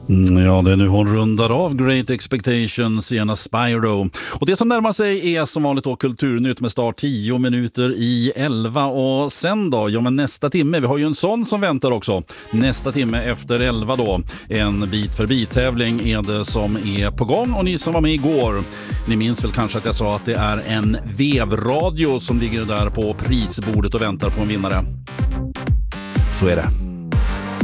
Ja, det är nu hon rundar av Great Expectations, Sienna Spyro. Och det som närmar sig är som vanligt då Kulturnytt med start 10 minuter i 11. Och sen då, ja men nästa timme, vi har ju en sån som väntar också. Nästa timme efter 11 då, en bit för bit-tävling är det som är på gång. Och ni som var med igår, ni minns väl kanske att jag sa att det är en vevradio som ligger där på prisbordet och väntar på en vinnare. Så är det.